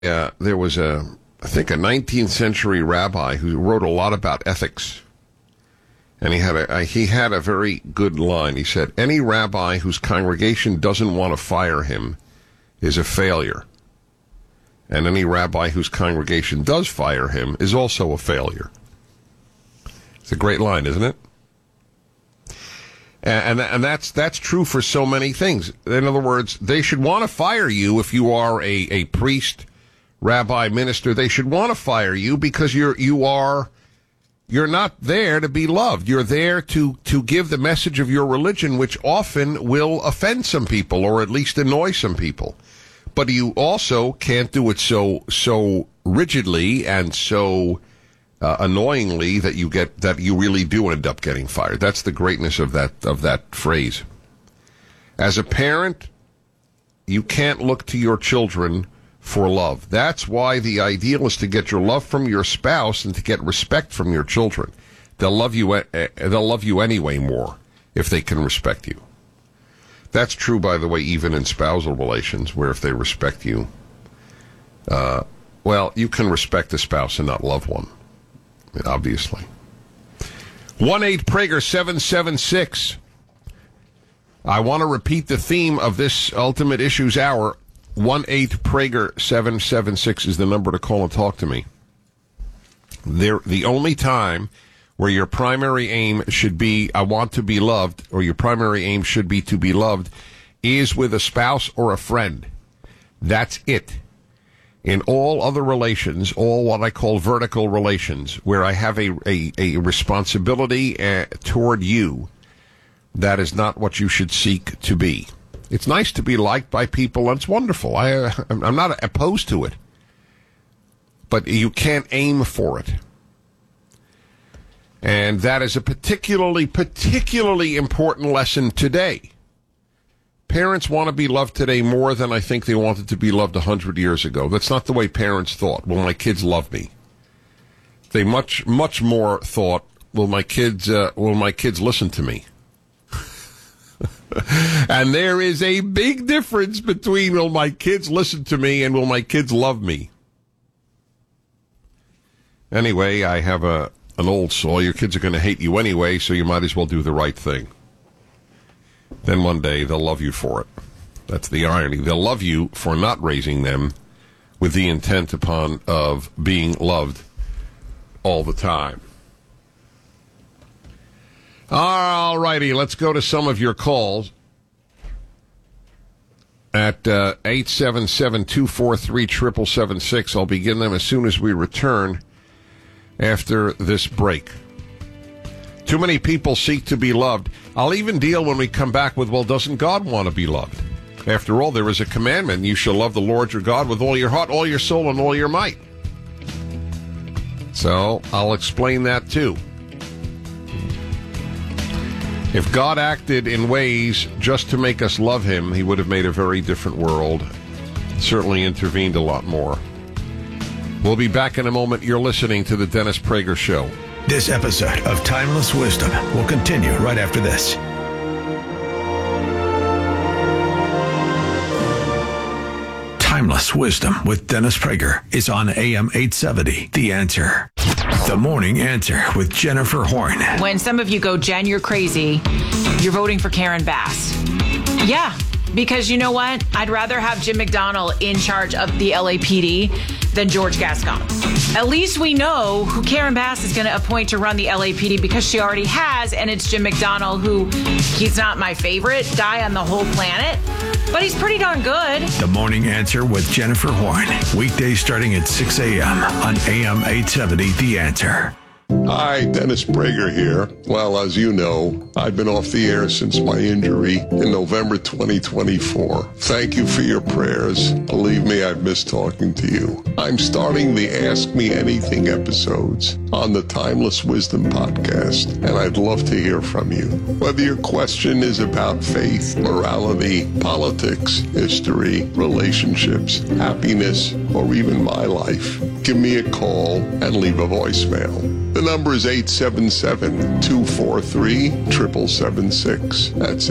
there was I think a 19th century rabbi who wrote a lot about ethics. And he had a very good line. He said, any rabbi whose congregation doesn't want to fire him is a failure. And any rabbi whose congregation does fire him is also a failure. It's a great line, isn't it? And that's true for so many things. In other words, they should want to fire you if you are a priest, rabbi, minister. They should want to fire you because you're not there to be loved. You're there to give the message of your religion, which often will offend some people or at least annoy some people. But you also can't do it so rigidly and so annoyingly that you really do end up getting fired. That's the greatness of that phrase. As a parent, you can't look to your children for love. That's why the ideal is to get your love from your spouse and to get respect from your children. They'll love you anyway more if they can respect you. That's true, by the way, even in spousal relations, where if they respect you, you can respect a spouse and not love one, obviously. 1-8-PRAGER-776. I want to repeat the theme of this Ultimate Issues Hour. 1-8-PRAGER-776 is the number to call and talk to me. The only time where your primary aim should be, I want to be loved, or your primary aim should be to be loved, is with a spouse or a friend. That's it. In all other relations, all what I call vertical relations, where I have a responsibility toward you, that is not what you should seek to be. It's nice to be liked by people, and it's wonderful. I'm not opposed to it. But you can't aim for it. And that is a particularly important lesson today. Parents want to be loved today more than I think they wanted to be loved 100 years ago. That's not the way parents thought. Will my kids love me? They much more thought, will my kids listen to me? And there is a big difference between will my kids listen to me and will my kids love me. Anyway, I have an old saw. Your kids are going to hate you anyway, so you might as well do the right thing. Then one day they'll love you for it. That's the irony. They'll love you for not raising them with the intent of being loved all the time. All righty, let's go to some of your calls at 877-243-7776. I'll begin them as soon as we return after this break. Too many people seek to be loved. I'll even deal when we come back with, well, doesn't God want to be loved? After all, there is a commandment. You shall love the Lord your God with all your heart, all your soul, and all your might. So I'll explain that too. If God acted in ways just to make us love him, he would have made a very different world. Certainly intervened a lot more. We'll be back in a moment. You're listening to The Dennis Prager Show. This episode of Timeless Wisdom will continue right after this. Timeless Wisdom with Dennis Prager is on AM 870. The Answer. The Morning Answer with Jennifer Horn. When some of you go, Jen, you're crazy, you're voting for Karen Bass. Yeah, because you know what? I'd rather have Jim McDonnell in charge of the LAPD than George Gascon. At least we know who Karen Bass is going to appoint to run the LAPD because she already has, and it's Jim McDonnell, who he's not my favorite guy on the whole planet, but he's pretty darn good. The Morning Answer with Jennifer Horn. Weekdays starting at 6 a.m. on AM 870 The Answer. Hi, Dennis Prager here. Well, as you know, I've been off the air since my injury in November 2024. Thank you for your prayers. Believe me, I've missed talking to you. I'm starting the Ask Me Anything episodes on the Timeless Wisdom podcast, and I'd love to hear from you. Whether your question is about faith, morality, politics, history, relationships, happiness, or even my life, give me a call and leave a voicemail. The number is 877-243-7776. That's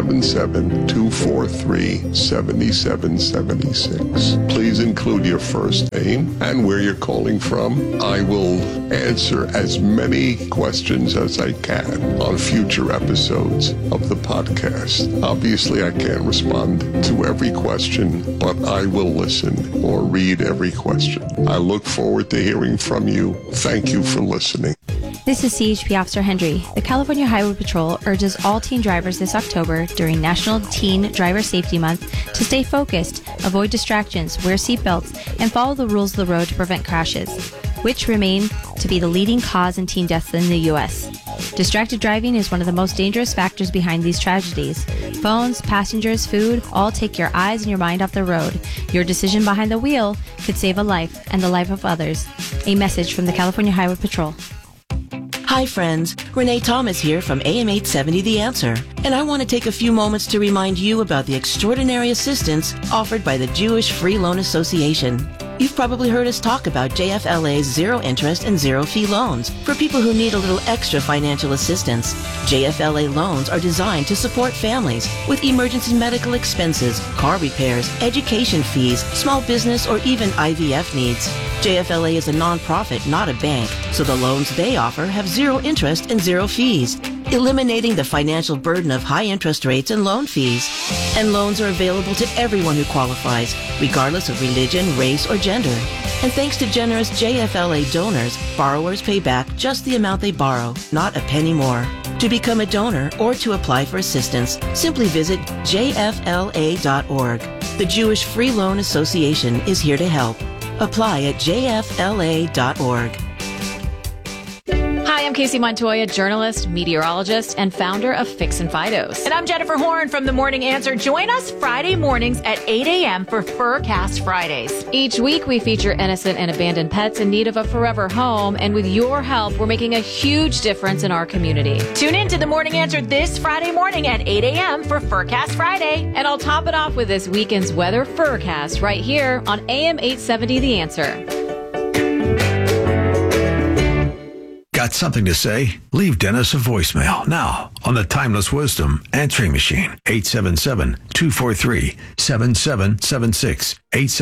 877-243-7776. Please include your first name and where you're calling from. I will answer as many questions as I can on future episodes of the podcast. Obviously, I can't respond to every question, but I will listen or read every question. I look forward to hearing from you. Thank you for listening. This is CHP Officer Hendry. The California Highway Patrol urges all teen drivers this October during National Teen Driver Safety Month to stay focused, avoid distractions, wear seatbelts, and follow the rules of the road to prevent crashes, which remain to be the leading cause in teen deaths in the U.S. Distracted driving is one of the most dangerous factors behind these tragedies. Phones, passengers, food, all take your eyes and your mind off the road. Your decision behind the wheel could save a life and the life of others. A message from the California Highway Patrol. Hi friends, Renee Thomas here from AM 870 The Answer, and I want to take a few moments to remind you about the extraordinary assistance offered by the Jewish Free Loan Association. You've probably heard us talk about JFLA's zero interest and zero fee loans for people who need a little extra financial assistance. JFLA loans are designed to support families with emergency medical expenses, car repairs, education fees, small business, or even IVF needs. JFLA is a nonprofit, not a bank, so the loans they offer have zero interest and zero fees, eliminating the financial burden of high interest rates and loan fees. And loans are available to everyone who qualifies, regardless of religion, race, or gender. And thanks to generous JFLA donors, borrowers pay back just the amount they borrow, not a penny more. To become a donor or to apply for assistance, simply visit jfla.org. The Jewish Free Loan Association is here to help. Apply at jfla.org. Hi, I'm Casey Montoya, journalist, meteorologist, and founder of Fix and Fidos. And I'm Jennifer Horn from The Morning Answer. Join us Friday mornings at 8 a.m. for Furcast Fridays. Each week, we feature innocent and abandoned pets in need of a forever home. And with your help, we're making a huge difference in our community. Tune in to The Morning Answer this Friday morning at 8 a.m. for Furcast Friday. And I'll top it off with this weekend's weather Furcast right here on AM 870 The Answer. Got something to say? Leave Dennis a voicemail now on the Timeless Wisdom answering machine. 877-243-7776.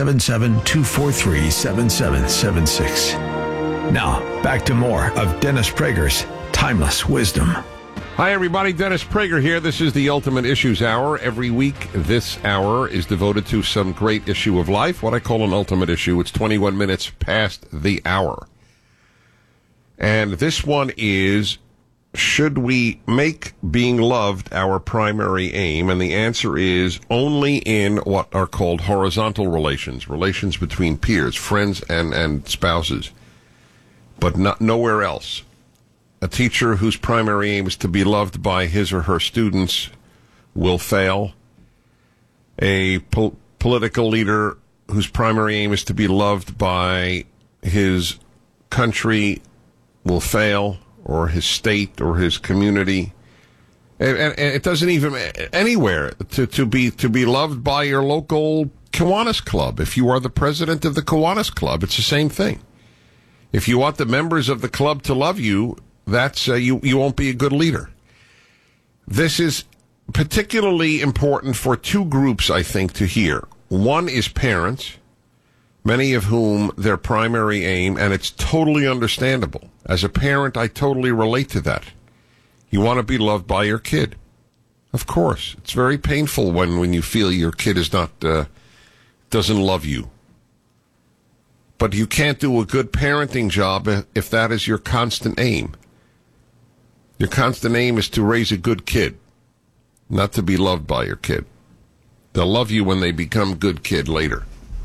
877-243-7776. Now, back to more of Dennis Prager's Timeless Wisdom. Hi, everybody. Dennis Prager here. This is the Ultimate Issues Hour. Every week, this hour is devoted to some great issue of life, what I call an ultimate issue. It's 21 minutes past the hour. And this one is, should we make being loved our primary aim? And the answer is only in what are called horizontal relations, relations between peers, friends and spouses, but nowhere else. A teacher whose primary aim is to be loved by his or her students will fail. A political leader whose primary aim is to be loved by his country will fail, or his state, or his community. And it doesn't even anywhere to be loved by your local Kiwanis Club. If you are the president of the Kiwanis Club, it's the same thing. If you want the members of the club to love you, that's you won't be a good leader. This is particularly important for two groups, I think, to hear. One is parents, many of whom their primary aim, and it's totally understandable. As a parent, I totally relate to that. You want to be loved by your kid. Of course. It's very painful when you feel your kid is not, doesn't love you. But you can't do a good parenting job if that is your constant aim. Your constant aim is to raise a good kid, not to be loved by your kid. They'll love you when they become good kid later.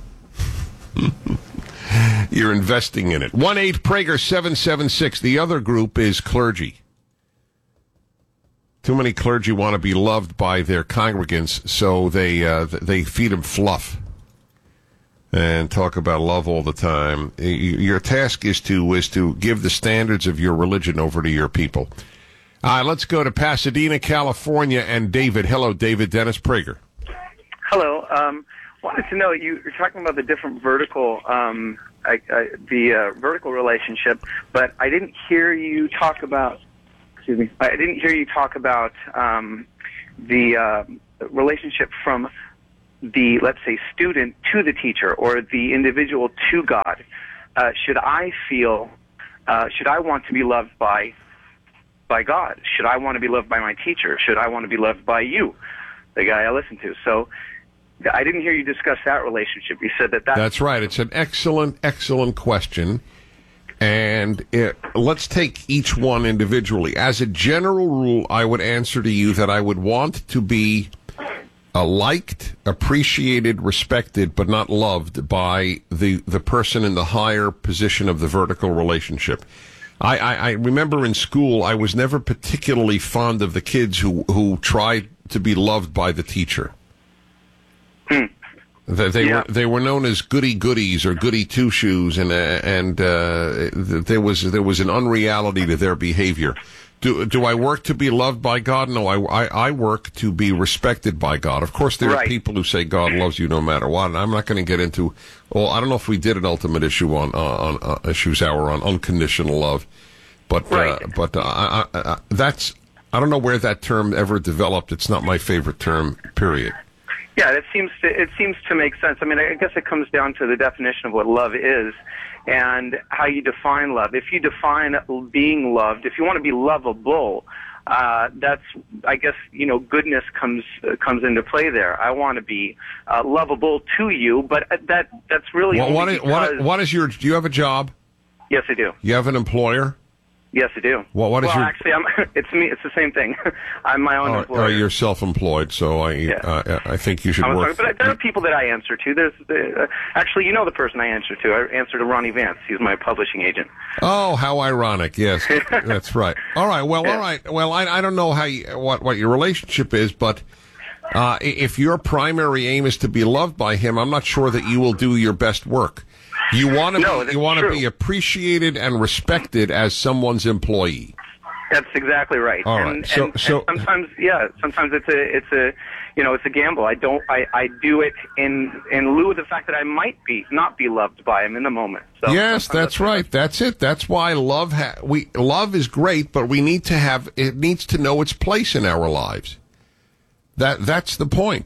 You're investing in it. 1-8-PRAGER-776. The other group is clergy. Too many clergy want to be loved by their congregants, so they feed them fluff and talk about love all the time. Your task is to give the standards of your religion over to your people. Let's go to Pasadena, California, and David. Hello, David. Dennis Prager. Hello. Wanted to know, you're talking about the different vertical the vertical relationship, but I didn't hear you talk about. Excuse me. I didn't hear you talk about the relationship from the, let's say, student to the teacher, or the individual to God. Should I want to be loved by God? Should I want to be loved by my teacher? Should I want to be loved by you, the guy I listen to? So I didn't hear you discuss that relationship. You said that. That's right. It's an excellent, excellent question. And let's take each one individually. As a general rule, I would answer to you that I would want to be liked, appreciated, respected, but not loved by the person in the higher position of the vertical relationship. I remember in school, I was never particularly fond of the kids who tried to be loved by the teacher. They were known as goody goodies or goody two shoes, and there was an unreality to their behavior. Do I work to be loved by God? No, I work to be respected by God. Of course, there are people who say God loves you no matter what, and I'm not going to get into. Well, I don't know if we did an ultimate issue on Issues Hour on unconditional love, but that's, I don't know where that term ever developed. It's not my favorite term. Period. Yeah, it seems to make sense. I mean, I guess it comes down to the definition of what love is and how you define love. If you define being loved, if you want to be lovable, that's, I guess, goodness comes into play there. I want to be lovable to you, but that's really what is your? Do you have a job? Yes, I do. You have an employer? Yes, I do. What is your? Actually, it's me. It's the same thing. I'm my own employer. You're self-employed, so I think you should work. Sorry, but there are people that I answer to. There's actually, the person I answer to. I answer to Ronnie Vance. He's my publishing agent. Oh, how ironic! Yes, that's right. All right. Well, all right. Well, I don't know what your relationship is, but if your primary aim is to be loved by him, I'm not sure that you will do your best work. You want to be appreciated and respected as someone's employee. That's exactly right. All right. And sometimes it's a gamble. I do it in lieu of the fact that I might not be loved by him in the moment. So yes, that's right. That's it. That's why love is great, but it needs to know its place in our lives. That's the point.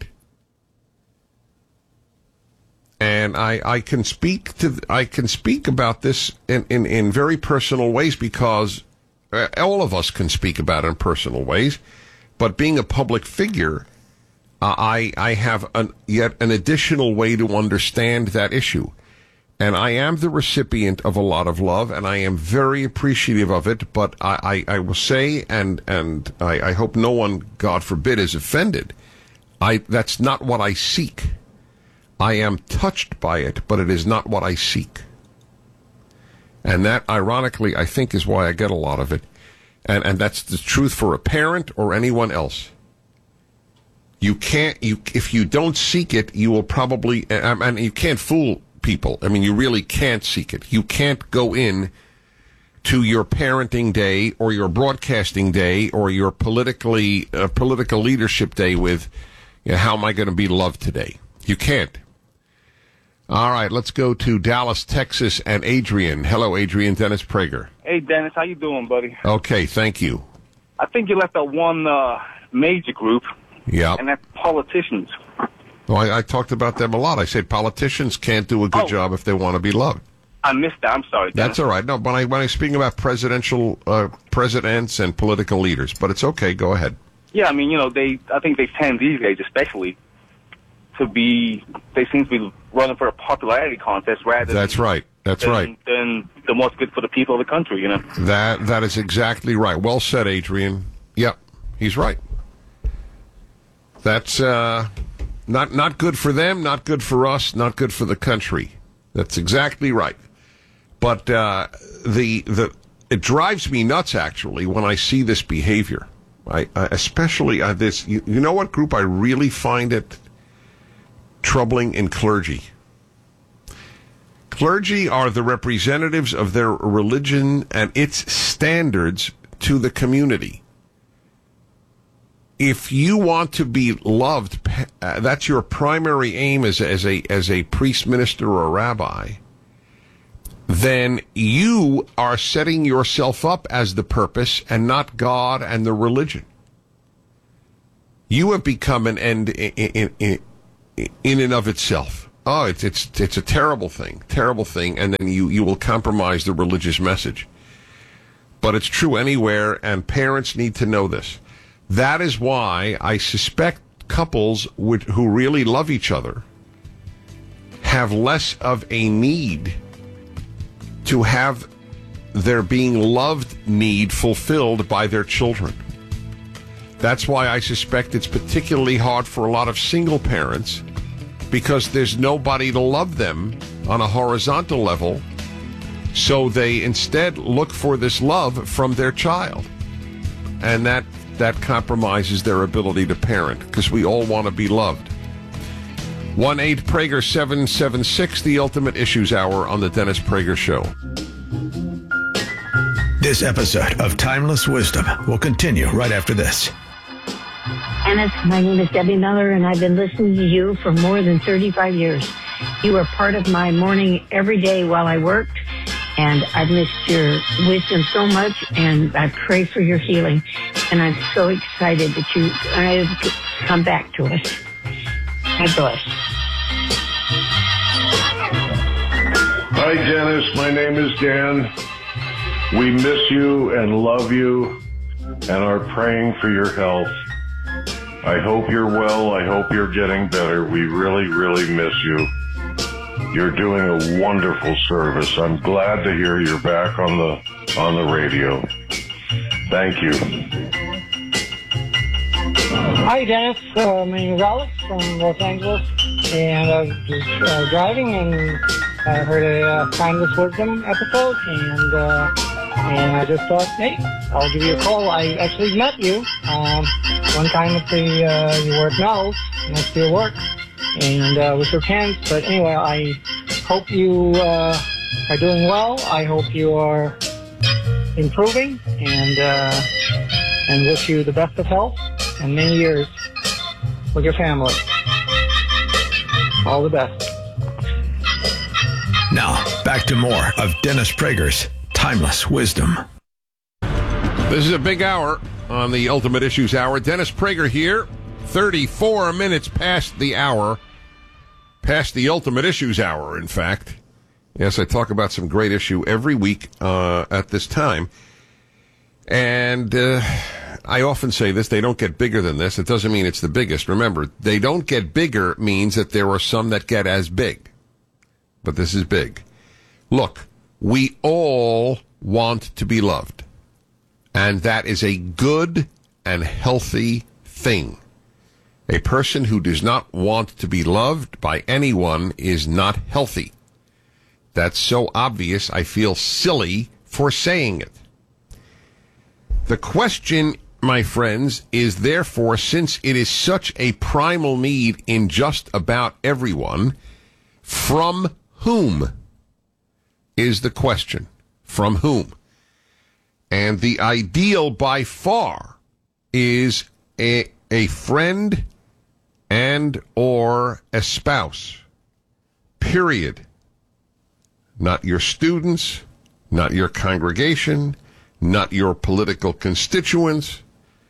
And I can speak about this in very personal ways, because all of us can speak about it in personal ways. But being a public figure, I have yet an additional way to understand that issue. And I am the recipient of a lot of love, and I am very appreciative of it. But I will say, and I hope no one, God forbid, is offended. That's not what I seek. I am touched by it, but it is not what I seek. And that, ironically, I think is why I get a lot of it. And that's the truth for a parent or anyone else. If you don't seek it, you will probably, and you can't fool people. I mean, you really can't seek it. You can't go in to your parenting day or your broadcasting day or your political leadership day with, how am I going to be loved today? You can't. All right, let's go to Dallas, Texas, and Adrian. Hello, Adrian. Dennis Prager. Hey, Dennis. How you doing, buddy? Okay, thank you. I think you left out one major group. Yeah. And that's politicians. Well, I talked about them a lot. I said politicians can't do a good job if they want to be loved. I missed that. I'm sorry, Dennis. That's all right. No, when I'm speaking about presidents and political leaders, but it's okay. Go ahead. Yeah, I mean, I think they tend these days especially they seem to be running for a popularity contest rather That's right. than the most good for the people of the country, That is exactly right. Well said, Adrian. Yep, he's right. That's not good for them, not good for us, not good for the country. That's exactly right. But it drives me nuts, actually, when I see this behavior. I especially this. You know what group I really find it troubling? In clergy. Clergy are the representatives of their religion and its standards to the community. If you want to be loved, that's your primary aim as a priest, minister, or rabbi, then you are setting yourself up as the purpose and not God and the religion. You have become an end in and of itself. Oh, it's a terrible thing, and then you will compromise the religious message. But it's true anywhere, and parents need to know this. That is why I suspect couples who really love each other have less of a need to have their being loved need fulfilled by their children. That's why I suspect it's particularly hard for a lot of single parents, because there's nobody to love them on a horizontal level, so they instead look for this love from their child. And that compromises their ability to parent, because we all want to be loved. 1-8-PRAGER-776, the Ultimate Issues Hour on the Dennis Prager Show. This episode of Timeless Wisdom will continue right after this. Dennis, my name is Debbie Miller, and I've been listening to you for more than 35 years. You are part of my morning every day while I worked, and I've missed your wisdom so much, and I pray for your healing. And I'm so excited that you come back to us. God bless. Hi, Dennis. My name is Dan. We miss you and love you and are praying for your health. I hope you're well. I hope you're getting better. We really, really miss you. You're doing a wonderful service. I'm glad to hear you're back on the radio. Thank you. Hi, Dennis. My name is Alex from Los Angeles, and I was just driving and I heard a Timeless Wisdom episode, and I just thought, hey, I'll give you a call. I actually met you one time at the you were at Mel's next to your work, and we shook hands. But anyway, I hope you are doing well. I hope you are improving, and wish you the best of health and many years with your family. All the best. Now, back to more of Dennis Prager's Timeless Wisdom. This is a big hour on the Ultimate Issues Hour. Dennis Prager here, 34 minutes past the hour, past the Ultimate Issues Hour, in fact. Yes, I talk about some great issue every week at this time. And I often say this, they don't get bigger than this. It doesn't mean it's the biggest. Remember, they don't get bigger means that there are some that get as big. But this is big. Look, we all want to be loved. And that is a good and healthy thing. A person who does not want to be loved by anyone is not healthy. That's so obvious, I feel silly for saying it. The question, my friends, is therefore, since it is such a primal need in just about everyone, from whom is the question? From whom? And the ideal by far is a friend and or a spouse. Period. Not your students, not your congregation, not your political constituents.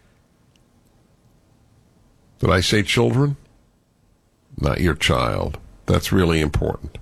Did I say children? Not your child. That's really important.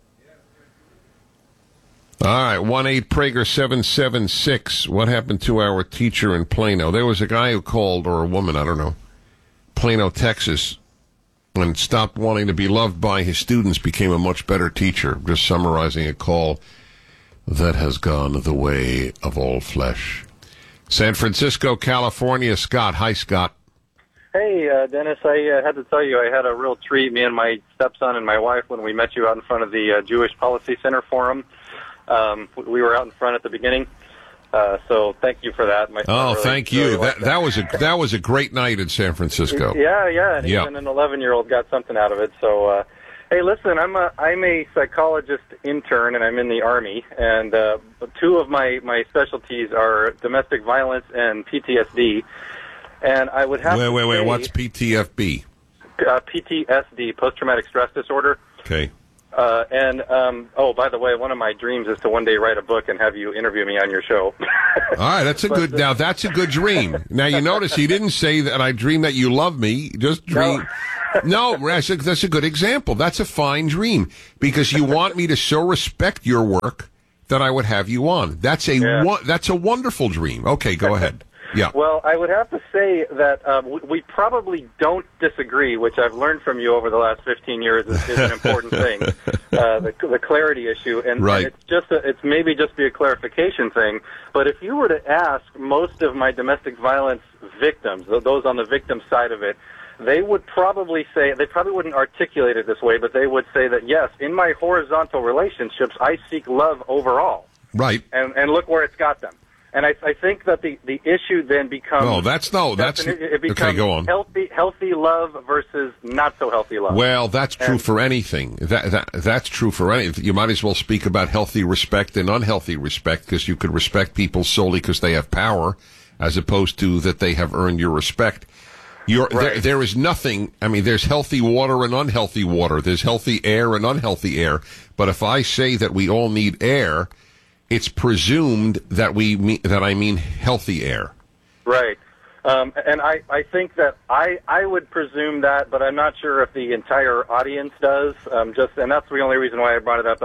All right, 1-8-PRAGER-776. What happened to our teacher in Plano? There was a guy who called, or a woman, I don't know, Plano, Texas, and stopped wanting to be loved by his students, became a much better teacher. Just summarizing a call that has gone the way of all flesh. San Francisco, California, Scott. Hi, Scott. Hey, Dennis, I had to tell you I had a real treat, me and my stepson and my wife, when we met you out in front of the Jewish Policy Center Forum. We were out in front at the beginning, so thank you for that. Thank you. That was a great night in San Francisco. Yeah, and even an 11-year-old got something out of it. So, hey, listen, I'm a psychologist intern, and I'm in the Army, and two of my specialties are domestic violence and PTSD. And I would have to say, what's PTFB? PTSD, post-traumatic stress disorder. Okay. Oh, by the way, one of my dreams is to one day write a book and have you interview me on your show. All right, that's now that's a good dream. Now you notice he didn't say that I dream that you love me. Just dream. No, that's a good example. That's a fine dream because you want me to so respect your work that I would have you on. That's a wonderful dream. Okay, go ahead. Yeah. Well, I would have to say that we probably don't disagree, which I've learned from you over the last 15 years is an important thing, the clarity issue. And, right. and it's maybe just be a clarification thing. But if you were to ask most of my domestic violence victims, those on the victim side of it, they would probably say, they probably wouldn't articulate it this way, but they would say that, yes, in my horizontal relationships, I seek love overall. Right. And look where it's got them. And I think that the issue then becomes... it becomes okay, go on. Healthy love versus not so healthy love. Well, that's true for anything. That's true for anything. You might as well speak about healthy respect and unhealthy respect, because you could respect people solely because they have power, as opposed to that they have earned your respect. Right. There is nothing... I mean, there's healthy water and unhealthy water. There's healthy air and unhealthy air. But if I say that we all need air... it's presumed that I mean healthy air. Right. And I think that I would presume that, but I'm not sure if the entire audience does. And that's the only reason why I brought it up.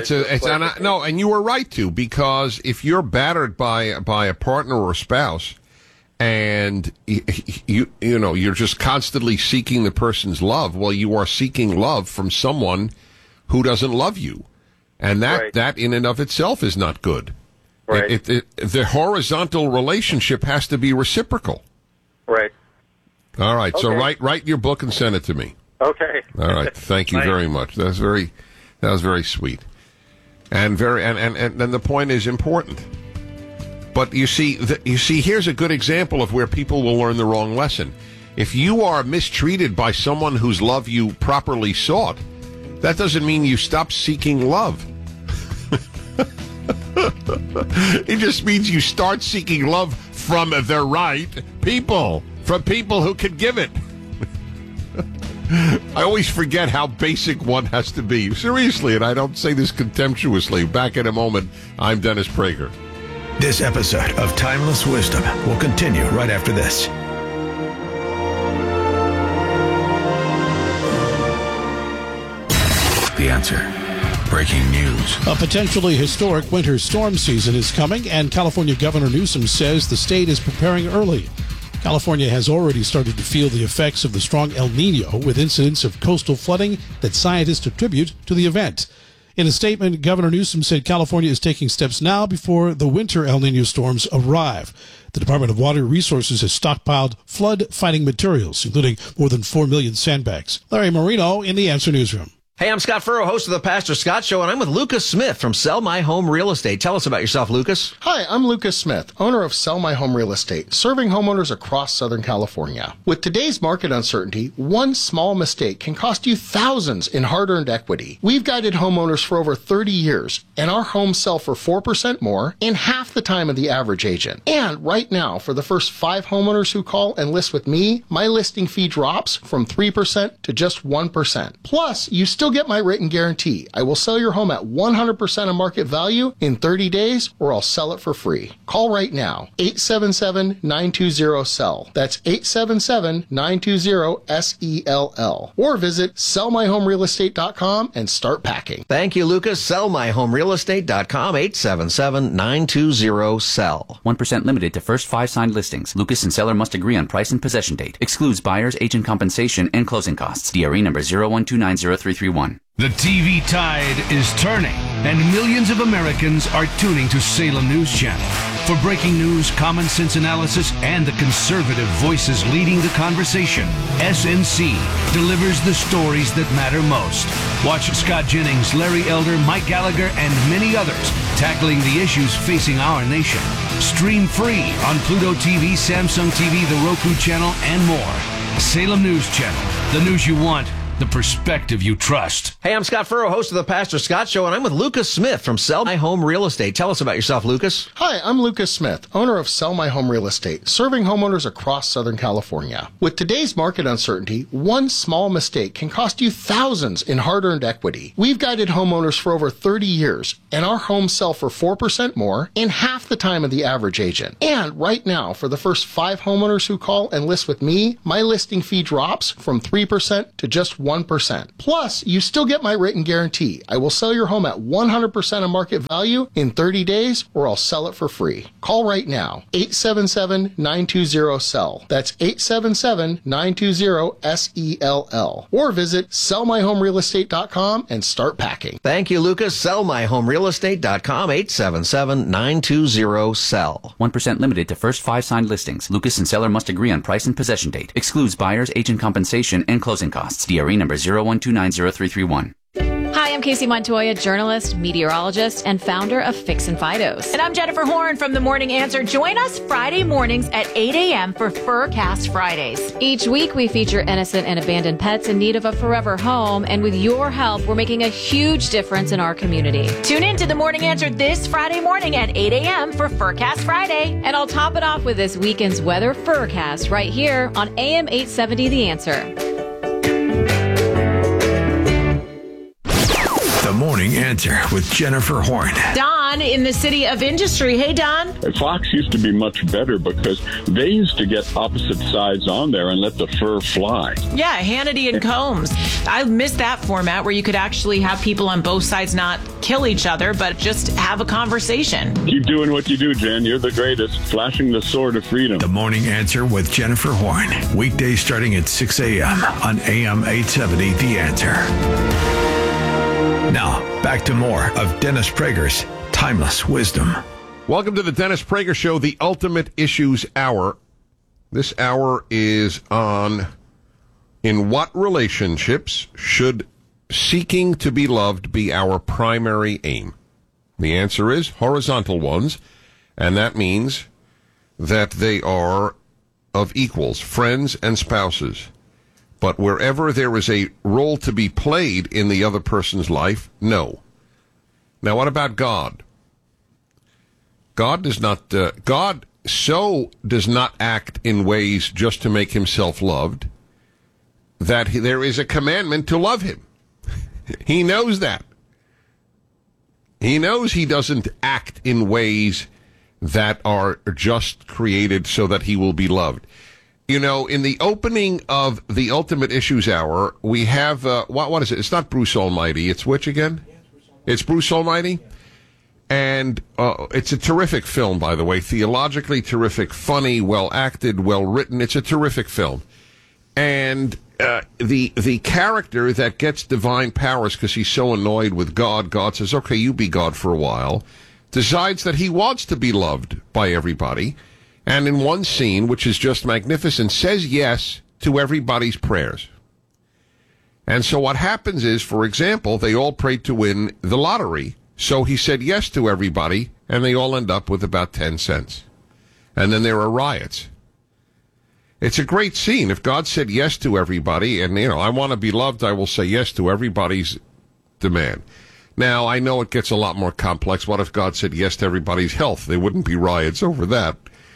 And you were right to, because if you're battered by a partner or a spouse, and you're just constantly seeking the person's love, well, you are seeking love from someone who doesn't love you. And that in and of itself is not good. Right. The horizontal relationship has to be reciprocal. Right. All right. Okay. So write your book and send it to me. Okay. All right. Thank you very much. That was very sweet, and then the point is important. But you see, here's a good example of where people will learn the wrong lesson. If you are mistreated by someone whose love you properly sought, that doesn't mean you stop seeking love. It just means you start seeking love from the right people, from people who can give it. I always forget how basic one has to be. Seriously, and I don't say this contemptuously. Back in a moment, I'm Dennis Prager. This episode of Timeless Wisdom will continue right after this. The Answer. Breaking news. A potentially historic winter storm season is coming, and California Governor Newsom says the state is preparing early. California has already started to feel the effects of the strong El Nino, with incidents of coastal flooding that scientists attribute to the event. In a statement, Governor Newsom said California is taking steps now before the winter El Nino storms arrive. The Department of Water Resources has stockpiled flood-fighting materials, including more than 4 million sandbags. Larry Marino in the Answer Newsroom. Hey, I'm Scott Furrow, host of the Pastor Scott Show, and I'm with Lucas Smith from Sell My Home Real Estate. Tell us about yourself, Lucas. Hi, I'm Lucas Smith, owner of Sell My Home Real Estate, serving homeowners across Southern California. With today's market uncertainty, one small mistake can cost you thousands in hard-earned equity. We've guided homeowners for over 30 years, and our homes sell for 4% more in half the time of the average agent. And right now, for the first 5 homeowners who call and list with me, my listing fee drops from 3% to just 1%. Plus, you still get my written guarantee. I will sell your home at 100% of market value in 30 days, or I'll sell it for free. Call right now, 877-920-SELL. That's 877-920-SELL. Or visit sellmyhomerealestate.com and start packing. Thank you, Lucas. Sellmyhomerealestate.com, 877-920-SELL. 1% limited to first 5 signed listings. Lucas and seller must agree on price and possession date. Excludes buyer's agent compensation and closing costs. DRE number 012903331. The TV tide is turning, and millions of Americans are tuning to Salem News Channel. For breaking news, common sense analysis, and the conservative voices leading the conversation, SNC delivers the stories that matter most. Watch Scott Jennings, Larry Elder, Mike Gallagher, and many others tackling the issues facing our nation. Stream free on Pluto TV, Samsung TV, the Roku channel, and more. Salem News Channel, the news you want the perspective you trust. Hey, I'm Scott Furrow, host of the Pastor Scott Show, and I'm with Lucas Smith from Sell My Home Real Estate. Tell us about yourself, Lucas. Hi, I'm Lucas Smith, owner of Sell My Home Real Estate, serving homeowners across Southern California. With today's market uncertainty, one small mistake can cost you thousands in hard-earned equity. We've guided homeowners for over 30 years, and our homes sell for 4% more in half the time of the average agent. And right now, for the first 5 homeowners who call and list with me, my listing fee drops from 3% to just 1%. Plus, you still get my written guarantee. I will sell your home at 100% of market value in 30 days, or I'll sell it for free. Call right now, 877-920-SELL. That's 877-920-SELL. Or visit sellmyhomerealestate.com and start packing. Thank you, Lucas. Sellmyhomerealestate.com, 877-920-SELL. 1% limited to first 5 signed listings. Lucas and seller must agree on price and possession date. Excludes buyer's agent compensation and closing costs. DRE number 0129031. Hi, I'm Casey Montoya, journalist, meteorologist, and founder of Fix and Fidos. And I'm Jennifer Horn from The Morning Answer. Join us Friday mornings at 8 a.m. for Furcast Fridays. Each week, we feature innocent and abandoned pets in need of a forever home. And with your help, we're making a huge difference in our community. Tune in to The Morning Answer this Friday morning at 8 a.m. for Furcast Friday. And I'll top it off with this weekend's weather Furcast right here on AM 870 The Answer. The Morning Answer with Jennifer Horn. Don in the City of Industry. Hey, Don. Fox used to be much better because they used to get opposite sides on there and let the fur fly. Yeah, Hannity and Combs. I miss that format where you could actually have people on both sides not kill each other, but just have a conversation. Keep doing what you do, Jen. You're the greatest. Flashing the sword of freedom. The Morning Answer with Jennifer Horn. Weekdays starting at 6 a.m. on AM 870 The Answer. Now, back to more of Dennis Prager's Timeless Wisdom. Welcome to the Dennis Prager Show, the Ultimate Issues Hour. This hour is on in what relationships should seeking to be loved be our primary aim? The answer is horizontal ones, and that means that they are of equals, friends and spouses. But wherever there is a role to be played in the other person's life, no. Now, what about God? God does not act in ways just to make himself loved, that there is a commandment to love him. He knows that. He knows he doesn't act in ways that are just created so that he will be loved. You know, in the opening of the Ultimate Issues Hour, we have, what is it? It's not Bruce Almighty. It's which again? It's Bruce Almighty. And it's a terrific film, by the way. Theologically terrific, funny, well acted, well written. It's a terrific film. And the character that gets divine powers because he's so annoyed with God, God says, okay, you be God for a while, decides that he wants to be loved by everybody. And in one scene, which is just magnificent, says yes to everybody's prayers. And so what happens is, for example, they all prayed to win the lottery. So he said yes to everybody, and they all end up with about 10 cents. And then there are riots. It's a great scene. If God said yes to everybody, and, you know, I want to be loved, I will say yes to everybody's demand. Now, I know it gets a lot more complex. What if God said yes to everybody's health? There wouldn't be riots over that.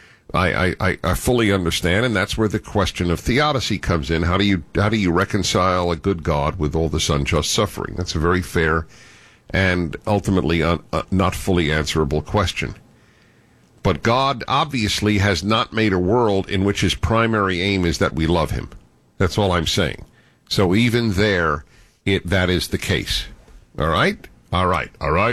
I fully understand, and that's where the question of theodicy comes in. How do you reconcile a good God with all this unjust suffering? That's a very fair and ultimately not fully answerable question. But God obviously has not made a world in which his primary aim is that we love him. That's all I'm saying. So even there, that is the case. All right? All right.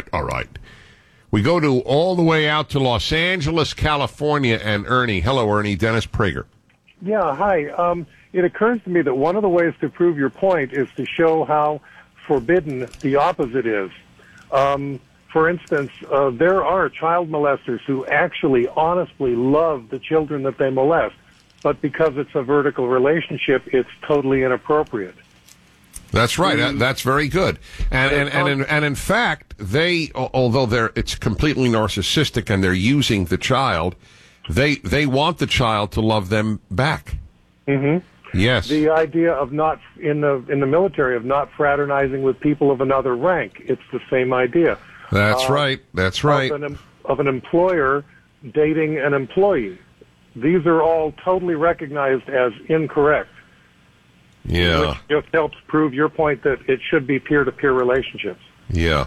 We go to all the way out to Los Angeles, California, and Ernie. Hello, Ernie. Dennis Prager. Yeah, hi. It occurs to me that one of the ways to prove your point is to show how forbidden the opposite is. For instance, there are child molesters who actually honestly love the children that they molest, but because it's a vertical relationship, it's totally inappropriate. That's right. That's very good. And in fact, although it's completely narcissistic and they're using the child, they want the child to love them back. Mm-hmm. Yes. The idea of not in the military of not fraternizing with people of another rank. It's the same idea. That's right. That's right. Of an employer dating an employee. These are all totally recognized as incorrect. Yeah. Which just helps prove your point that it should be peer-to-peer relationships. Yeah.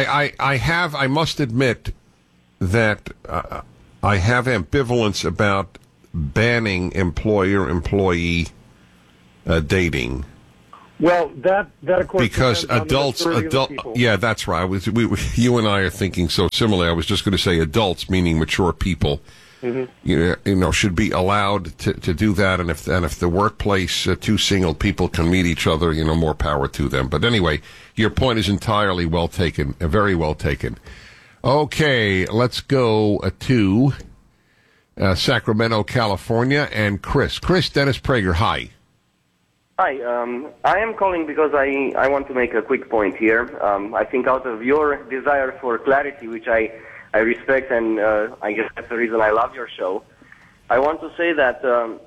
I must admit that I have ambivalence about banning employer-employee dating. Well, that of course because adult, yeah, that's right. You and I are thinking so similarly. I was just going to say adults, meaning mature people. Mm-hmm. You know, should be allowed to do that, and if the workplace two single people can meet each other, more power to them. But anyway, your point is entirely well taken, very well taken. Okay, let's go to Sacramento, California, and Chris. Dennis Prager, hi. Hi, I am calling because I want to make a quick point here. I think out of your desire for clarity, which I respect, and I guess that's the reason I love your show. I want to say that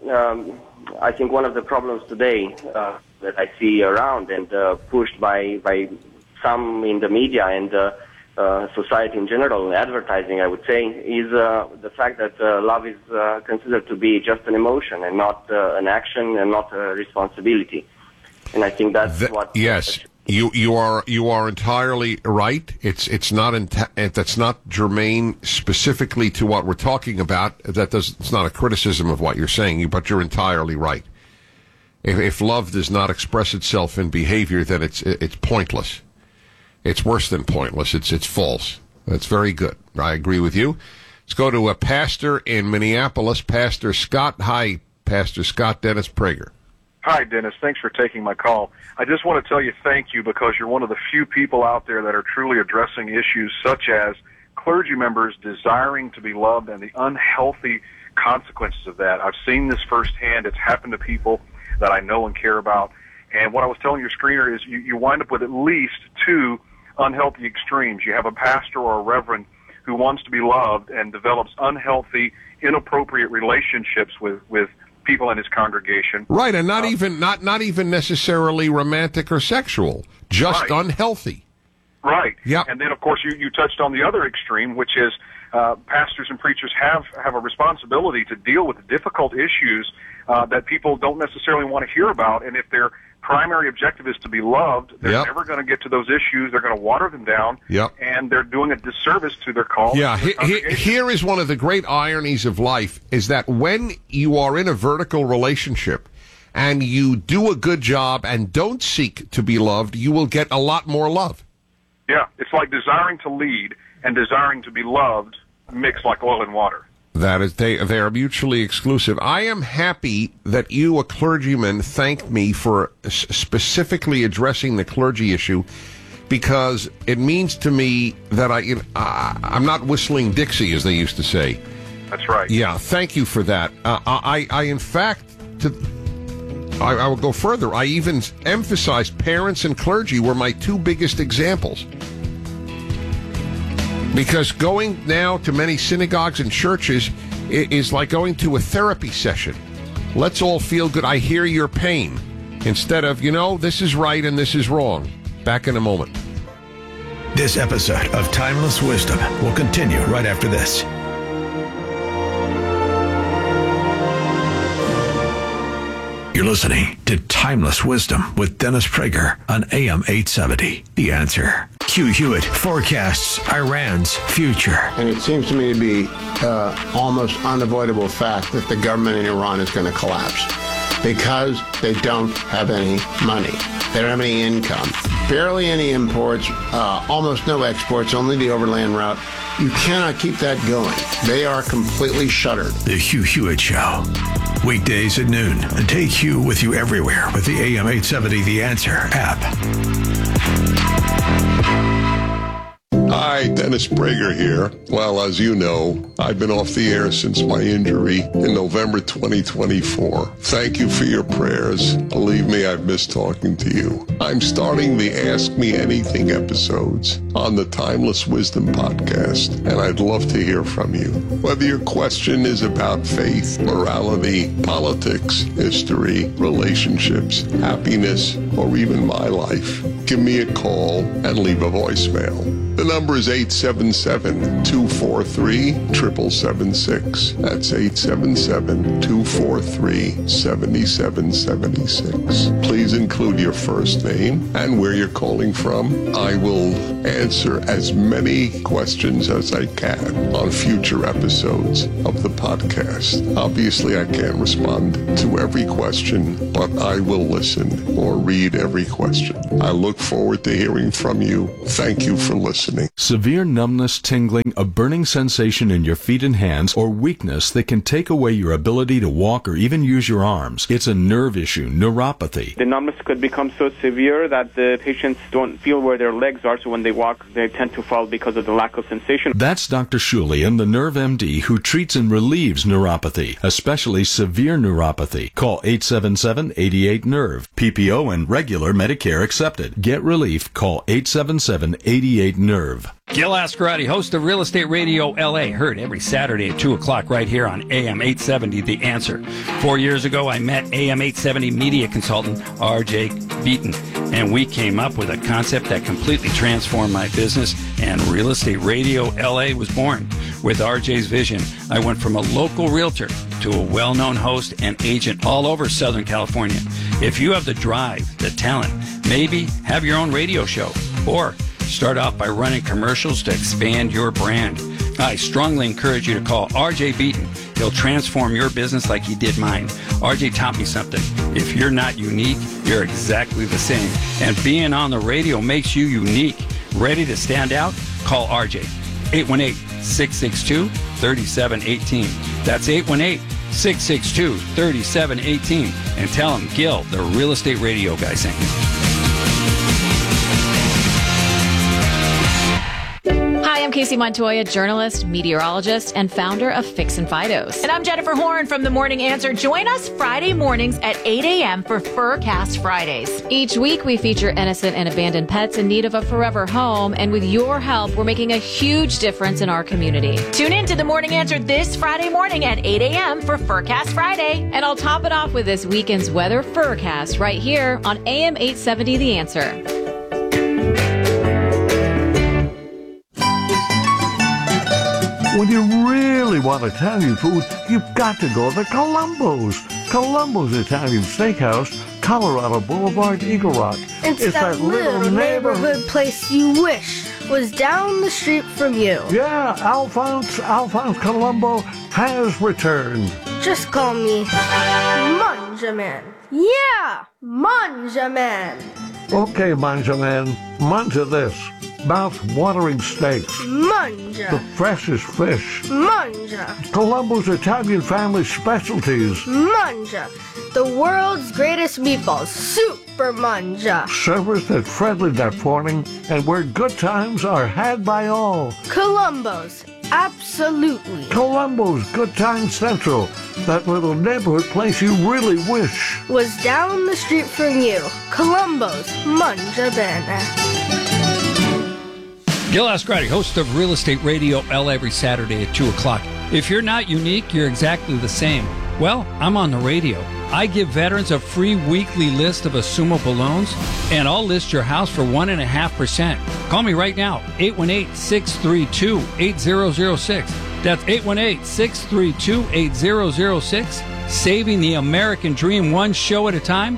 I think one of the problems today that I see around and pushed by some in the media and society in general, advertising, I would say, is the fact that love is considered to be just an emotion and not an action and not a responsibility. And I think that's what... Yes. You are entirely right. It's not that's not germane specifically to what we're talking about. It's not a criticism of what you're saying, but you're entirely right. If love does not express itself in behavior, then it's pointless. It's worse than pointless. It's false. That's very good. I agree with you. Let's go to a pastor in Minneapolis, Pastor Scott. Hi, Pastor Scott. Dennis Prager. Hi, Dennis. Thanks for taking my call. I just want to tell you thank you because you're one of the few people out there that are truly addressing issues such as clergy members desiring to be loved and the unhealthy consequences of that. I've seen this firsthand. It's happened to people that I know and care about. And what I was telling your screener is you wind up with at least two unhealthy extremes. You have a pastor or a reverend who wants to be loved and develops unhealthy, inappropriate relationships with people in his congregation. Right, and not even necessarily romantic or sexual, just unhealthy. Right. Yeah. And then, of course, you touched on the other extreme, which is pastors and preachers have a responsibility to deal with difficult issues that people don't necessarily want to hear about. And if their primary objective is to be loved, they're never going to get to those issues. They're going to water them down, and they're doing a disservice to their call. Yeah, here is one of the great ironies of life, is that when you are in a vertical relationship and you do a good job and don't seek to be loved, you will get a lot more love. Yeah, it's like desiring to lead and desiring to be loved mixed like oil and water. That is, they are mutually exclusive. I am happy that you, a clergyman, thanked me for specifically addressing the clergy issue, because it means to me that I'm not whistling Dixie, as they used to say. That's right. Yeah, thank you for that. I in fact, I will go further. I even emphasized parents and clergy were my two biggest examples. Because going now to many synagogues and churches is like going to a therapy session. Let's all feel good. I hear your pain. Instead of, this is right and this is wrong. Back in a moment. This episode of Timeless Wisdom will continue right after this. You're listening to Timeless Wisdom with Dennis Prager on AM 870. The Answer. Hugh Hewitt forecasts Iran's future. And it seems to me to be almost unavoidable fact that the government in Iran is going to collapse because they don't have any money. They don't have any income. Barely any imports, almost no exports, only the overland route. You cannot keep that going. They are completely shuttered. The Hugh Hewitt Show. Weekdays at noon. And take Hugh with you everywhere with the AM 870 The Answer app. Hi, Hi, Dennis Prager here. Well, as you know, I've been off the air since my injury in November 2024. Thank you for your prayers. Believe me, I've missed talking to you. I'm starting the Ask Me Anything episodes on the Timeless Wisdom podcast, and I'd love to hear from you. Whether your question is about faith, morality, politics, history, relationships, happiness, or even my life, give me a call and leave a voicemail. The number is 877-243-7776. That's 877-243-7776. Please include your first name and where you're calling from. I will answer as many questions as I can on future episodes of the podcast. Obviously, I can't respond to every question, but I will listen or read every question. I look forward to hearing from you. Thank you for listening. Severe numbness, tingling, a burning sensation in your feet and hands, or weakness that can take away your ability to walk or even use your arms. It's a nerve issue, neuropathy. The numbness could become so severe that the patients don't feel where their legs are, so when they walk, they tend to fall because of the lack of sensation. That's Dr. Shulian, the Nerve MD, who treats and relieves neuropathy, especially severe neuropathy. Call 877-88-NERVE. PPO and regular Medicare accepted. Get relief. Call 877-88-NERVE. Gil Ascarati, host of Real Estate Radio LA, heard every Saturday at 2 o'clock right here on AM 870, The Answer. 4 years ago, I met AM 870 media consultant RJ Beaton, and we came up with a concept that completely transformed my business, and Real Estate Radio LA was born. With RJ's vision, I went from a local realtor to a well-known host and agent all over Southern California. If you have the drive, the talent, maybe have your own radio show, or start off by running commercials to expand your brand, I strongly encourage you to call RJ Beaton. He'll transform your business like he did mine. RJ taught me something. If you're not unique, you're exactly the same. And being on the radio makes you unique. Ready to stand out? Call RJ. 818-662-3718. That's 818-662-3718. And tell him Gil, the Real Estate Radio guy, sent you. Hi, I'm Casey Montoya, journalist, meteorologist, and founder of Fix and Fidos. And I'm Jennifer Horn from The Morning Answer. Join us Friday mornings at 8 a.m. for Furcast Fridays. Each week, we feature innocent and abandoned pets in need of a forever home. And with your help, we're making a huge difference in our community. Tune in to The Morning Answer this Friday morning at 8 a.m. for Furcast Friday. And I'll top it off with this weekend's weather Furcast right here on AM 870 The Answer. When you really want Italian food, you've got to go to Columbo's. Columbo's Italian Steakhouse, Colorado Boulevard, Eagle Rock. It's that little neighborhood place you wish was down the street from you. Yeah, Alphonse Columbo has returned. Just call me Manjaman. Yeah, Manjaman. Okay, Manjaman, manja this. Mouth-watering steaks. Manja. The freshest fish. Manja. Columbo's Italian family specialties. Manja. The world's greatest meatballs. Super Manja. Servers that friendly that morning and where good times are had by all. Columbo's. Absolutely. Columbo's Good Times Central. That little neighborhood place you really wish was down the street from you. Columbo's Manja Bene. Gil Ascarati, host of Real Estate Radio LA every Saturday at 2 o'clock. If you're not unique, you're exactly the same. Well, I'm on the radio. I give veterans a free weekly list of assumable loans, and I'll list your house for 1.5%. Call me right now, 818-632-8006. That's 818-632-8006. Saving the American dream one show at a time,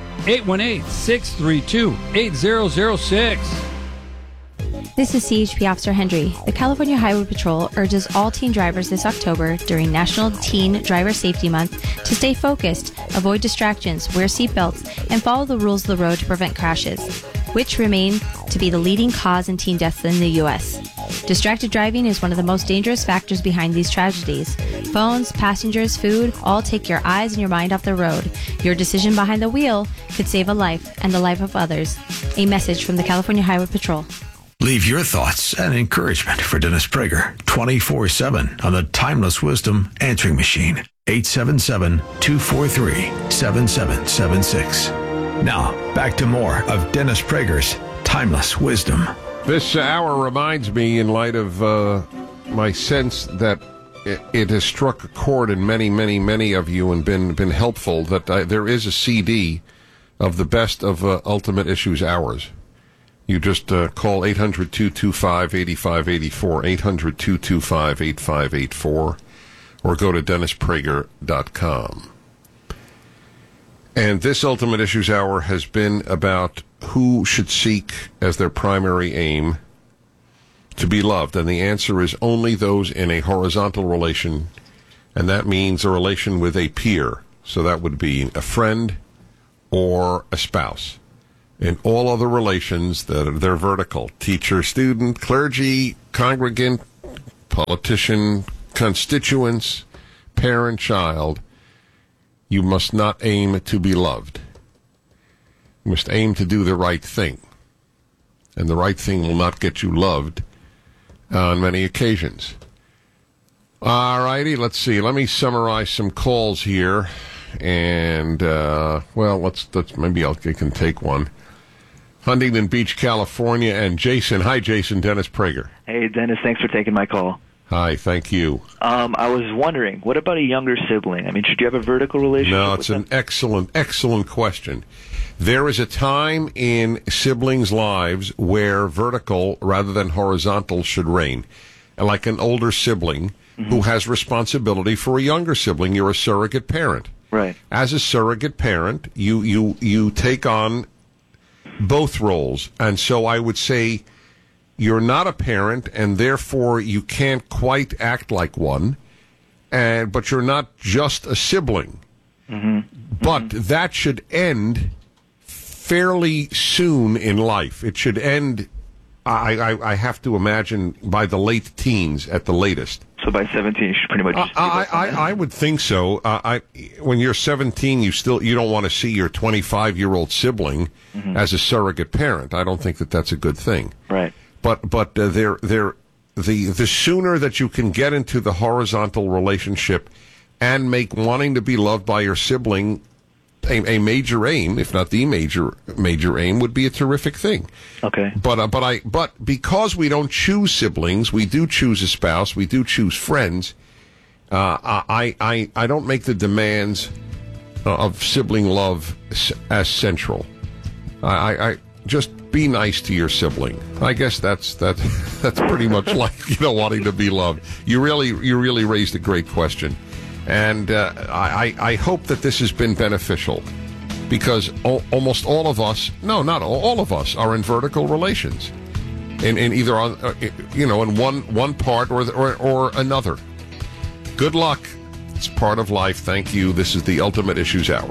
818-632-8006. This is CHP Officer Hendry. The California Highway Patrol urges all teen drivers this October during National Teen Driver Safety Month to stay focused, avoid distractions, wear seatbelts, and follow the rules of the road to prevent crashes, which remain to be the leading cause in teen deaths in the U.S. Distracted driving is one of the most dangerous factors behind these tragedies. Phones, passengers, food, all take your eyes and your mind off the road. Your decision behind the wheel could save a life and the life of others. A message from the California Highway Patrol. Leave your thoughts and encouragement for Dennis Prager 24/7 on the Timeless Wisdom answering machine. 877-243-7776. Now, back to more of Dennis Prager's Timeless Wisdom. This hour reminds me, in light of my sense that it has struck a chord in many, many, many of you and been helpful, that there is a CD of the best of Ultimate Issues Hours. You just call 800-225-8584, 800-225-8584, or go to DennisPrager.com. And this Ultimate Issues Hour has been about who should seek as their primary aim to be loved. And the answer is only those in a horizontal relation, and that means a relation with a peer. So that would be a friend or a spouse. In all other relations, they're vertical. Teacher, student, clergy, congregant, politician, constituents, parent, child. You must not aim to be loved. You must aim to do the right thing. And the right thing will not get you loved on many occasions. All righty, let's see. Let me summarize some calls here. And, let's maybe I can take one. Huntington Beach, California, and Jason. Hi, Jason. Dennis Prager. Hey, Dennis. Thanks for taking my call. Hi, thank you. I was wondering, what about a younger sibling? I mean, should you have a vertical relationship? No, it's an excellent question. There is a time in siblings' lives where vertical rather than horizontal should reign. Like an older sibling who has responsibility for a younger sibling, you're a surrogate parent. Right. As a surrogate parent, you take on both roles. And so I would say you're not a parent, and therefore you can't quite act like one, but you're not just a sibling. But that should end fairly soon in life. It should end, I have to imagine, by the late teens at the latest. So by 17, you should pretty much just I would think so. When you're 17, you don't want to see your 25-year-old sibling as a surrogate parent. I don't think that that's a good thing. Right. But the sooner that you can get into the horizontal relationship and make wanting to be loved by your sibling a major aim, if not the major aim, would be a terrific thing. Okay. But because we don't choose siblings, we do choose a spouse, we do choose friends. I don't make the demands of sibling love as central. I just be nice to your sibling. I guess that's pretty much like wanting to be loved. You really raised a great question. And I hope that this has been beneficial, because almost all of us, no, not all of us, are in vertical relations, in either on in one part or another. Good luck. It's part of life. Thank you. This is the Ultimate Issues Hour.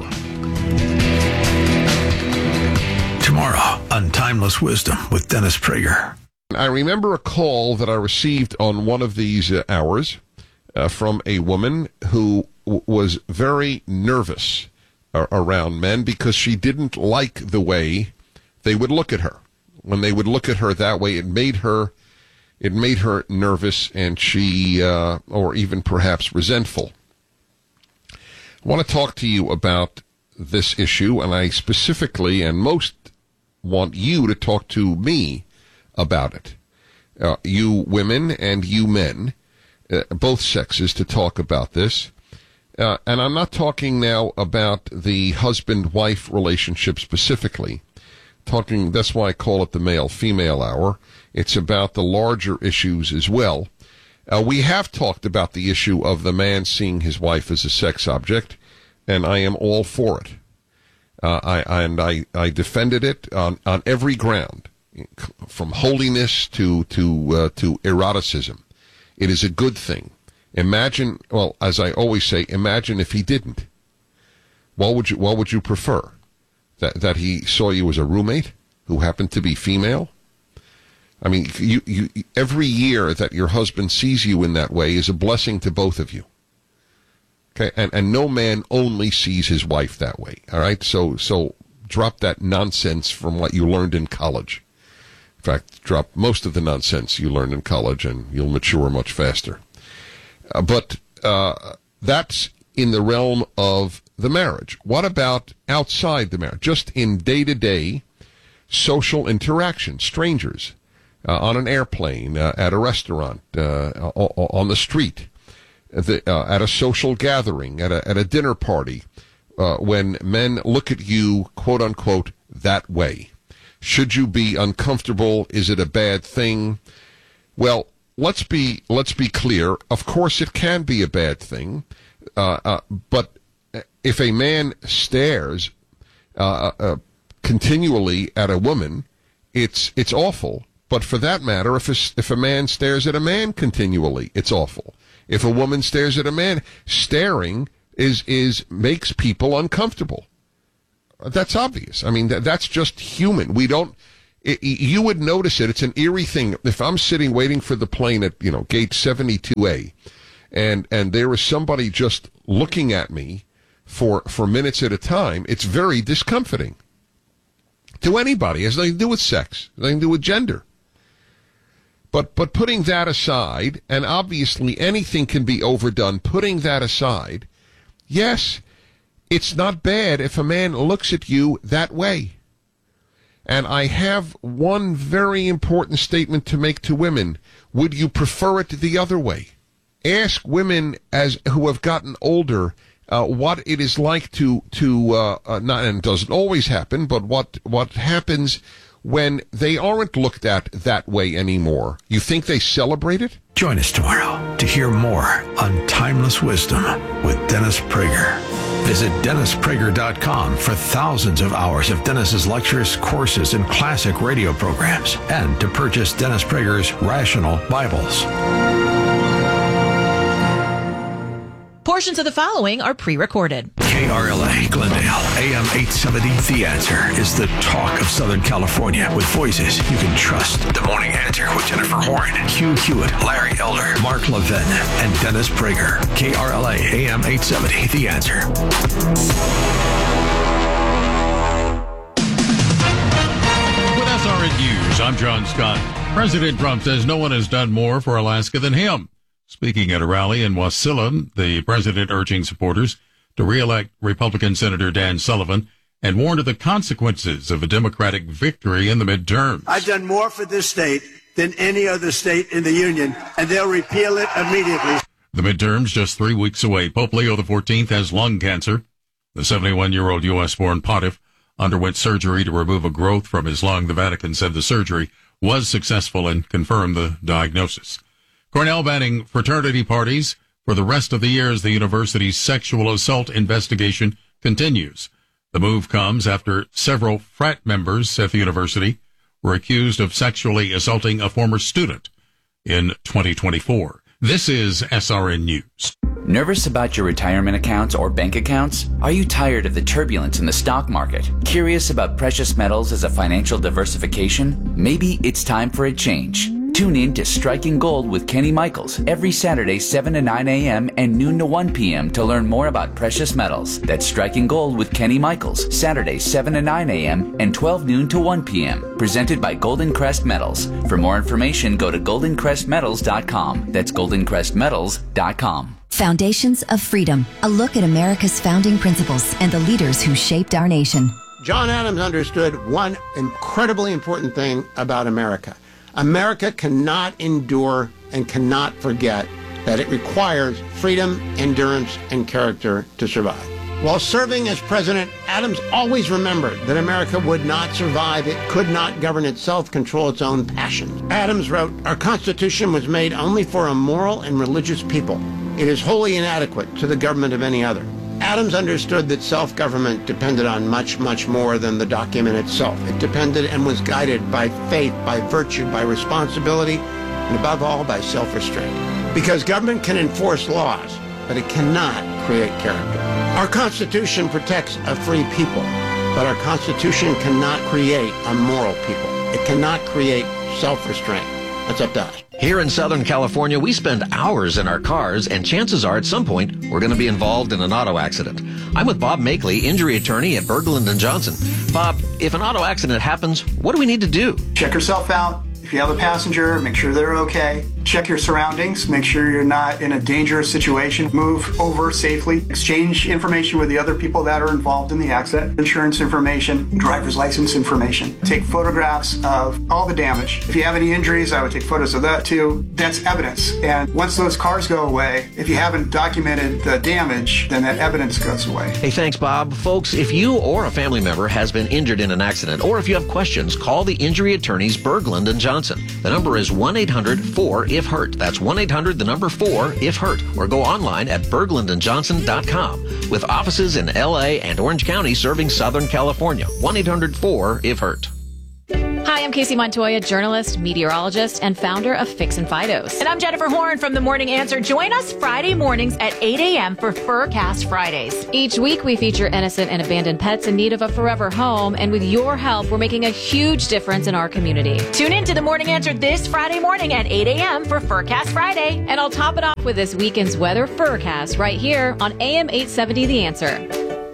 Tomorrow on Timeless Wisdom with Dennis Prager. I remember a call that I received on one of these hours. From a woman who was very nervous around men because she didn't like the way they would look at her. When they would look at her that way, it made her nervous, and she, or even perhaps resentful. I want to talk to you about this issue, and I specifically and most want you to talk to me about it. You women and you men. Both sexes, to talk about this. And I'm not talking now about the husband-wife relationship specifically. That's why I call it the male-female hour. It's about the larger issues as well. We have talked about the issue of the man seeing his wife as a sex object, and I am all for it. I defended it on every ground, from holiness to eroticism. It is a good thing. Imagine, well, as I always say, imagine if he didn't. What would you prefer? That he saw you as a roommate who happened to be female? I mean, you every year that your husband sees you in that way is a blessing to both of you. Okay, and no man only sees his wife that way. All right, so drop that nonsense from what you learned in college. fact, drop most of the nonsense you learned in college, and you'll mature much faster. But that's in the realm of the marriage. What about outside the marriage? Just in day-to-day social interaction, strangers, on an airplane, at a restaurant, on the street, at a social gathering, at a dinner party, when men look at you, quote-unquote, that way. Should you be uncomfortable? Is it a bad thing? Well, let's be clear. Of course, it can be a bad thing, but if a man stares continually at a woman, it's awful. But for that matter, if a man stares at a man continually, it's awful. If a woman stares at a man, staring makes people uncomfortable. That's obvious. I mean, that's just human. You would notice it. It's an eerie thing. If I'm sitting waiting for the plane at, gate 72A, and there is somebody just looking at me for minutes at a time, it's very discomforting to anybody. It has nothing to do with sex. It has nothing to do with gender. But putting that aside, and obviously anything can be overdone, putting that aside, yes, it's not bad if a man looks at you that way. And I have one very important statement to make to women. Would you prefer it the other way? Ask women who have gotten older what it is like to not, and it doesn't always happen, but what happens when they aren't looked at that way anymore. You think they celebrate it? Join us tomorrow to hear more on Timeless Wisdom with Dennis Prager. Visit DennisPrager.com for thousands of hours of Dennis's lectures, courses, and classic radio programs, and to purchase Dennis Prager's Rational Bibles. Portions of the following are pre-recorded. KRLA Glendale, AM 870. The Answer is the talk of Southern California with voices you can trust. The Morning Answer with Jennifer Horn, Hugh Hewitt, Larry Elder, Mark Levin, and Dennis Prager. KRLA, AM 870. The Answer. With SRN News, I'm John Scott. President Trump says no one has done more for Alaska than him. Speaking at a rally in Wasilla, the president urging supporters to re-elect Republican Senator Dan Sullivan and warned of the consequences of a Democratic victory in the midterms. I've done more for this state than any other state in the union, and they'll repeal it immediately. The midterms just 3 weeks away. Pope Leo XIV has lung cancer. The 71-year-old U.S.-born pontiff underwent surgery to remove a growth from his lung. The Vatican said the surgery was successful and confirmed the diagnosis. Cornell banning fraternity parties for the rest of the year as the university's sexual assault investigation continues. The move comes after several frat members at the university were accused of sexually assaulting a former student in 2024. This is SRN News. Nervous about your retirement accounts or bank accounts? Are you tired of the turbulence in the stock market? Curious about precious metals as a financial diversification? Maybe it's time for a change. Tune in to Striking Gold with Kenny Michaels every Saturday 7 to 9 a.m. and noon to 1 p.m. to learn more about precious metals. That's Striking Gold with Kenny Michaels, Saturday 7 to 9 a.m. and 12 noon to 1 p.m. Presented by Golden Crest Metals. For more information, go to goldencrestmetals.com. That's goldencrestmetals.com. Foundations of Freedom, a look at America's founding principles and the leaders who shaped our nation. John Adams understood one incredibly important thing about America. America cannot endure and cannot forget that it requires freedom, endurance, and character to survive. While serving as president, Adams always remembered that America would not survive. It could not govern itself, control its own passions. Adams wrote, "Our Constitution was made only for a moral and religious people. It is wholly inadequate to the government of any other." Adams understood that self-government depended on much, much more than the document itself. It depended and was guided by faith, by virtue, by responsibility, and above all, by self-restraint. Because government can enforce laws, but it cannot create character. Our Constitution protects a free people, but our Constitution cannot create a moral people. It cannot create self-restraint. That's up to us. Here in Southern California, we spend hours in our cars, and chances are at some point we're going to be involved in an auto accident. I'm with Bob Makeley, injury attorney at Berglund & Johnson. Bob, if an auto accident happens, what do we need to do? Check yourself out. If you have a passenger, make sure they're okay. Check your surroundings. Make sure you're not in a dangerous situation. Move over safely. Exchange information with the other people that are involved in the accident. Insurance information, driver's license information. Take photographs of all the damage. If you have any injuries, I would take photos of that too. That's evidence. And once those cars go away, if you haven't documented the damage, then that evidence goes away. Hey, thanks, Bob. Folks, if you or a family member has been injured in an accident, or if you have questions, call the injury attorneys Berglund & Johnson. The number is 1-800-4-IF-HURT. That's 1-800-4-IF-HURT. Or go online at berglandandjohnson.com. With offices in L.A. and Orange County serving Southern California. 1-800-4-IF-HURT. Hi, I'm Casey Montoya, journalist, meteorologist, and founder of Fix and Fidos. And I'm Jennifer Horn from The Morning Answer. Join us Friday mornings at 8 a.m. for Furcast Fridays. Each week, we feature innocent and abandoned pets in need of a forever home. And with your help, we're making a huge difference in our community. Tune in to The Morning Answer this Friday morning at 8 a.m. for Furcast Friday. And I'll top it off with this weekend's weather Furcast right here on AM 870 The Answer.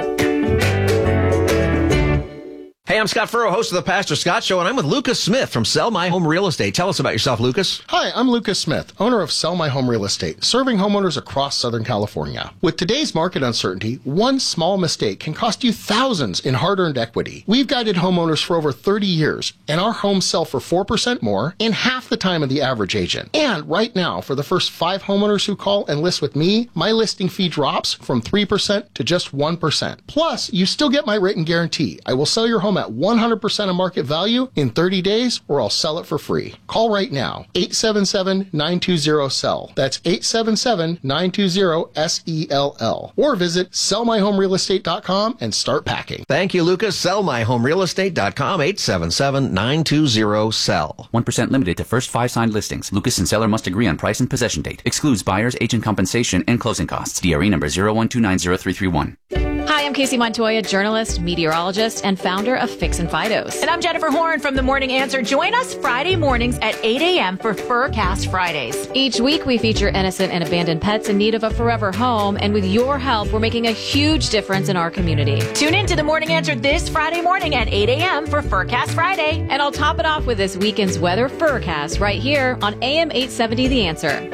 Hey, I'm Scott Furrow, host of the Pastor Scott Show, and I'm with Lucas Smith from Sell My Home Real Estate. Tell us about yourself, Lucas. Hi, I'm Lucas Smith, owner of Sell My Home Real Estate, serving homeowners across Southern California. With today's market uncertainty, one small mistake can cost you thousands in hard-earned equity. We've guided homeowners for over 30 years, and our homes sell for 4% more in half the time of the average agent. And right now, for the first 5 homeowners who call and list with me, my listing fee drops from 3% to just 1%. Plus, you still get my written guarantee. I will sell your home at 100% of market value in 30 days, or I'll sell it for free. Call right now, 877-920-SELL. That's 877-920-SELL. Or visit sellmyhomerealestate.com and start packing. Thank you, Lucas. Sellmyhomerealestate.com, 877-920-SELL. 1% limited to first 5 signed listings. Lucas and seller must agree on price and possession date. Excludes buyer's agent compensation and closing costs. DRE number 012903331. Hi, I'm Casey Montoya, journalist, meteorologist, and founder of Fix and Fidos. And I'm Jennifer Horn from The Morning Answer. Join us Friday mornings at 8 a.m. for Furcast Fridays. Each week, we feature innocent and abandoned pets in need of a forever home. And with your help, we're making a huge difference in our community. Tune in to The Morning Answer this Friday morning at 8 a.m. for Furcast Friday. And I'll top it off with this weekend's weather Furcast right here on AM 870 The Answer.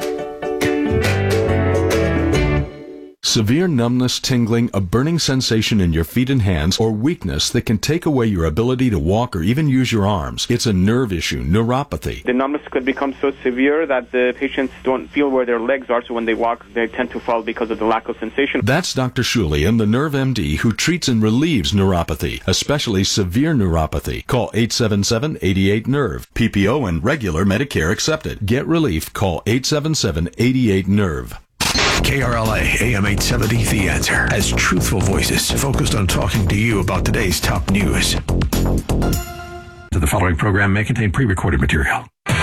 Severe numbness, tingling, a burning sensation in your feet and hands, or weakness that can take away your ability to walk or even use your arms. It's a nerve issue, neuropathy. The numbness could become so severe that the patients don't feel where their legs are, so when they walk, they tend to fall because of the lack of sensation. That's Dr. Shulian, the Nerve MD, who treats and relieves neuropathy, especially severe neuropathy. Call 877-88-NERVE. PPO and regular Medicare accepted. Get relief. Call 877-88-NERVE. KRLA AM 870 The Answer has truthful voices focused on talking to you about today's top news. The following program may contain pre-recorded material.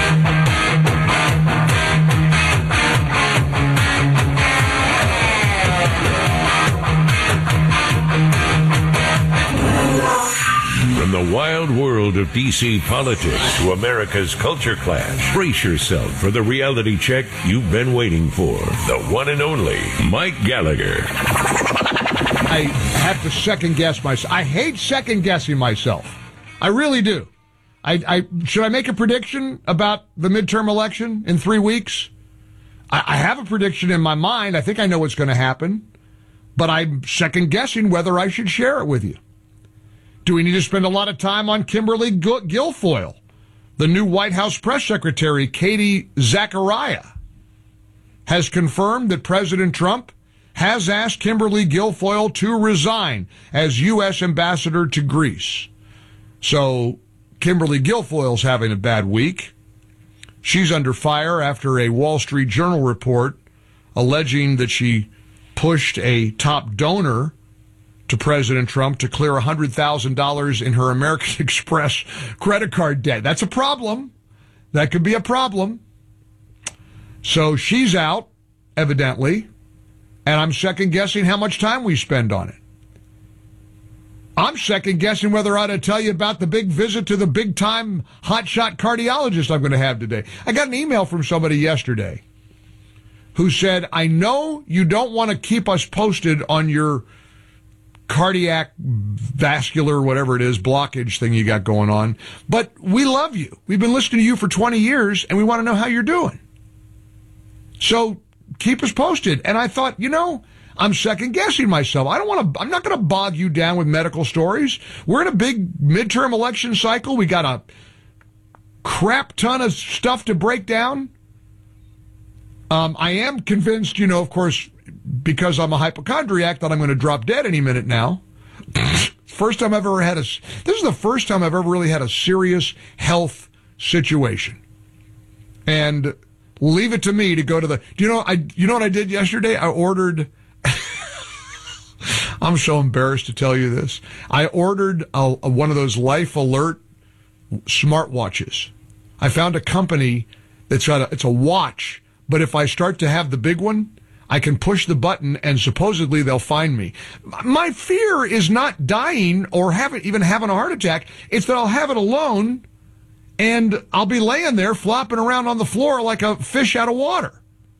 From the wild world of D.C. politics to America's culture clash, brace yourself for the reality check you've been waiting for. The one and only Mike Gallagher. I have to second guess myself. I hate second guessing myself. I really do. Should I make a prediction about the midterm election in 3 weeks? I have a prediction in my mind. I think I know what's going to happen, but I'm second guessing whether I should share it with you. Do we need to spend a lot of time on Kimberly Guilfoyle? The new White House press secretary, Katie Zachariah, has confirmed that President Trump has asked Kimberly Guilfoyle to resign as U.S. ambassador to Greece. So Kimberly Guilfoyle's having a bad week. She's under fire after a Wall Street Journal report alleging that she pushed a top donor to President Trump to clear $100,000 in her American Express credit card debt. That's a problem. That could be a problem. So she's out, evidently, and I'm second guessing how much time we spend on it. I'm second guessing whether I ought to tell you about the big visit to the big time hotshot cardiologist I'm going to have today. I got an email from somebody yesterday who said, I know you don't want to keep us posted on your cardiac vascular, whatever it is, blockage thing you got going on, but we love you. We've been listening to you for 20 years and we want to know how you're doing. So keep us posted. And I thought, I'm second guessing myself. I'm not going to bog you down with medical stories. We're in a big midterm election cycle. We got a crap ton of stuff to break down. I am convinced, of course, because I'm a hypochondriac, that I'm going to drop dead any minute now. This is the first time I've ever really had a serious health situation. And leave it to me to go to you know what I did yesterday? I ordered, I'm so embarrassed to tell you this. I ordered one of those Life Alert smartwatches. I found a company that's it's a watch, but if I start to have the big one, I can push the button and supposedly they'll find me. My fear is not dying or even having a heart attack. It's that I'll have it alone and I'll be laying there flopping around on the floor like a fish out of water.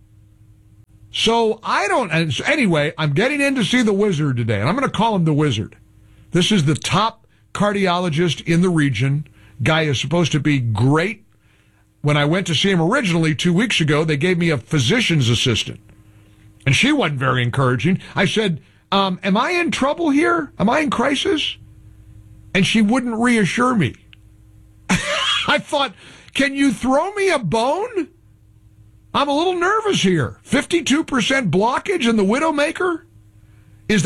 So anyway, I'm getting in to see the wizard today, and I'm going to call him the wizard. This is the top cardiologist in the region. Guy is supposed to be great. When I went to see him originally 2 weeks ago, they gave me a physician's assistant. And she wasn't very encouraging. I said, am I in trouble here? Am I in crisis? And she wouldn't reassure me. I thought, can you throw me a bone? I'm a little nervous here. 52% blockage in the Widowmaker?